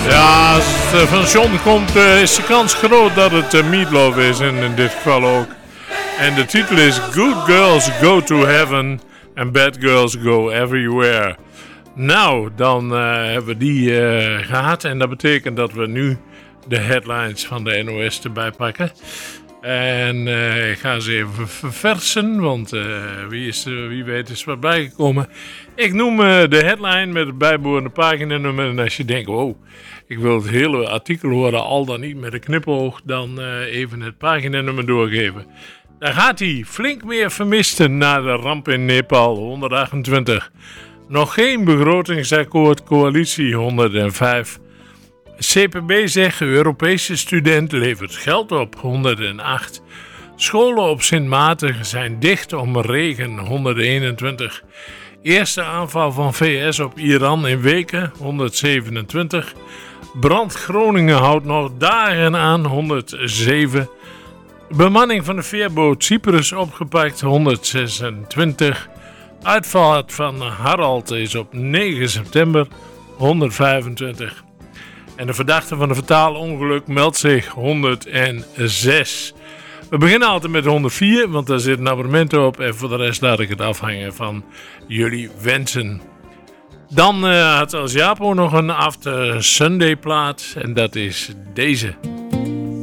Ja, als het van John komt, is de kans groot dat het Meatloaf is in dit geval ook. En de titel is Good Girls Go to Heaven and Bad Girls Go Everywhere. Nou, dan hebben we die gehad en dat betekent dat we nu de headlines van de NOS erbij pakken. En ik ga ze even verversen, want wie weet is wat bijgekomen. Ik noem de headline met het bijbehorende paginanummer. En als je denkt, wow, ik wil het hele artikel horen, al dan niet met een knipoog, dan even het paginanummer doorgeven. Daar gaat hij. Flink meer vermisten na de ramp in Nepal, 128. Nog geen begrotingsakkoord, coalitie 105. CPB zegt Europese student levert geld op 108. Scholen op Sint Maarten zijn dicht om regen 121. Eerste aanval van VS op Iran in weken 127. Brand Groningen houdt nog dagen aan 107. Bemanning van de veerboot Cyprus opgepakt 126. Uitvaart van Harald is op 9 september 125. En de verdachte van een fataal ongeluk meldt zich 106. We beginnen altijd met 104, want daar zit een abonnement op. En voor de rest laat ik het afhangen van jullie wensen. Dan had Els Japo nog een After Sunday plaat. En dat is deze.